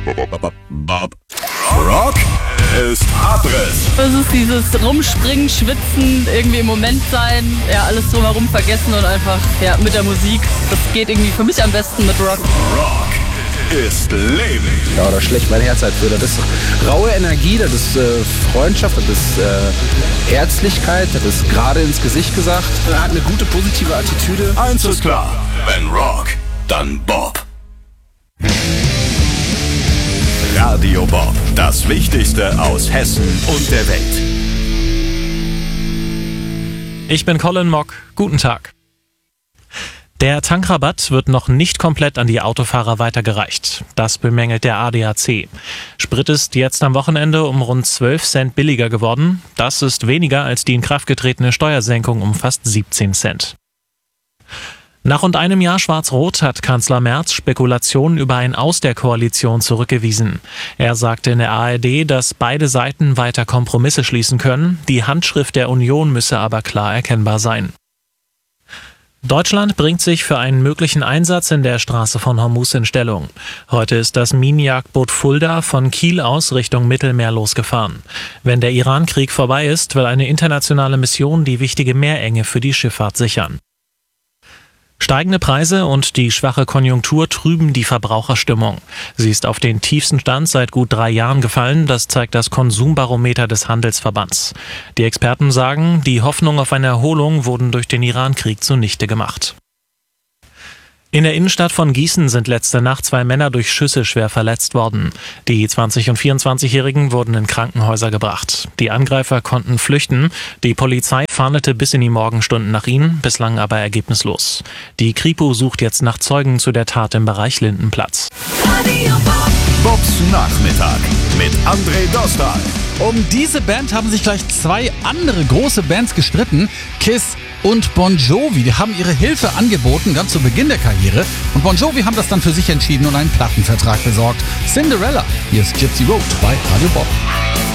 Bob. Rock ist Abriss. Es ist dieses Rumspringen, Schwitzen, irgendwie im Moment sein, ja, alles drumherum vergessen und einfach, ja, mit der Musik. Das geht irgendwie für mich am besten mit Rock. Rock ist Leben. Ja, da schlägt mein Herz halt für. Das ist raue Energie, das ist Freundschaft, das ist Herzlichkeit, das ist gerade ins Gesicht gesagt. Er hat eine gute, positive Attitüde. Eins ist klar, wenn Rock, dann Bob. Radio Bob, das Wichtigste aus Hessen und der Welt. Ich bin Colin Mock. Guten Tag. Der Tankrabatt wird noch nicht komplett an die Autofahrer weitergereicht. Das bemängelt der ADAC. Sprit ist jetzt am Wochenende um rund 12 Cent billiger geworden. Das ist weniger als die in Kraft getretene Steuersenkung um fast 17 Cent. Nach rund einem Jahr Schwarz-Rot hat Kanzler Merz Spekulationen über ein Aus der Koalition zurückgewiesen. Er sagte in der ARD, dass beide Seiten weiter Kompromisse schließen können. Die Handschrift der Union müsse aber klar erkennbar sein. Deutschland bringt sich für einen möglichen Einsatz in der Straße von Hormuz in Stellung. Heute ist das Minenjagdboot Fulda von Kiel aus Richtung Mittelmeer losgefahren. Wenn der Iran-Krieg vorbei ist, will eine internationale Mission die wichtige Meerenge für die Schifffahrt sichern. Steigende Preise und die schwache Konjunktur trüben die Verbraucherstimmung. Sie ist auf den tiefsten Stand seit gut 3 Jahren gefallen, das zeigt das Konsumbarometer des Handelsverbands. Die Experten sagen, die Hoffnung auf eine Erholung wurden durch den Iran-Krieg zunichte gemacht. In der Innenstadt von Gießen sind letzte Nacht 2 Männer durch Schüsse schwer verletzt worden. Die 20- und 24-Jährigen wurden in Krankenhäuser gebracht. Die Angreifer konnten flüchten. Die Polizei fahndete bis in die Morgenstunden nach ihnen, bislang aber ergebnislos. Die Kripo sucht jetzt nach Zeugen zu der Tat im Bereich Lindenplatz. Bobs Nachmittag mit André Dostal. Um diese Band haben sich gleich 2 andere große Bands gestritten. Kiss und Bon Jovi. Die haben ihre Hilfe angeboten, ganz zu Beginn der Karriere. Und Bon Jovi haben das dann für sich entschieden und einen Plattenvertrag besorgt. Cinderella. Hier ist Gypsy Road bei Radio Bob.